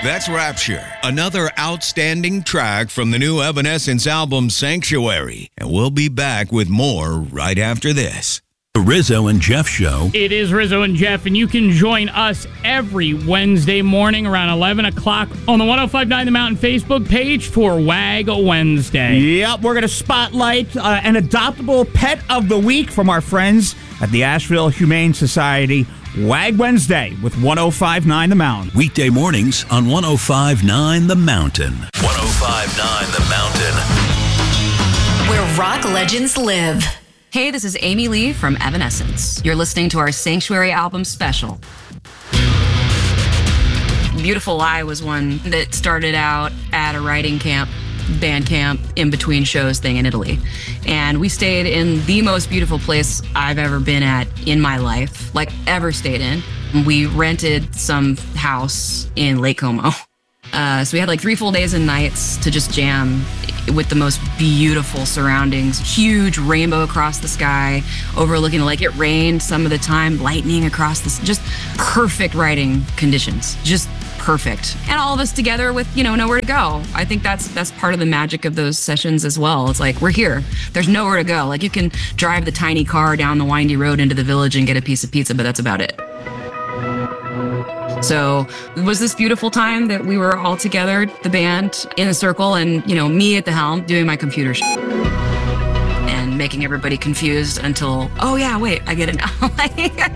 That's Rapture, another outstanding track from the new Evanescence album Sanctuary. And we'll be back with more right after this. The Rizzo and Jeff Show. It is Rizzo and Jeff, and you can join us every Wednesday morning around 11 o'clock on the 105.9 The Mountain Facebook page for WAG Wednesday. Yep, we're going to spotlight an adoptable pet of the week from our friends at the Asheville Humane Society. WAG Wednesday with 105.9 The Mountain. Weekday mornings on 105.9 The Mountain. 105.9 The Mountain. Where rock legends live. Hey, this is Amy Lee from Evanescence. You're listening to our Sanctuary album special. Beautiful Lie was one that started out at a writing camp, band camp, in between shows thing in Italy. And we stayed in the most beautiful place I've ever been at in my life, like ever stayed in. We rented some house in Lake Como. So we had like 3 full days and nights to just jam with the most beautiful surroundings. Huge rainbow across the sky, overlooking the lake. It rained some of the time, lightning across this, just perfect writing conditions. Just perfect. And all of us together with, nowhere to go. I think that's part of the magic of those sessions as well. It's like, we're here. There's nowhere to go. Like, you can drive the tiny car down the windy road into the village and get a piece of pizza, but that's about it. So it was this beautiful time that we were all together, the band, in a circle, and, me at the helm doing my computer and making everybody confused until, oh yeah, wait, I get it now.